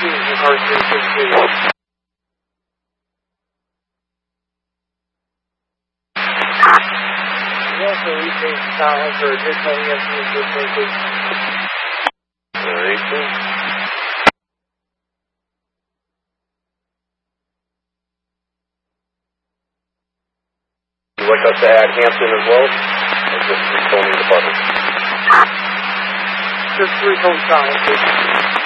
in car 362. We also retain Scotland for additional EMT assistance. 18. Would you like us to add Hampton as well? Or just 3 Tony department? Just 3 Scotland, please.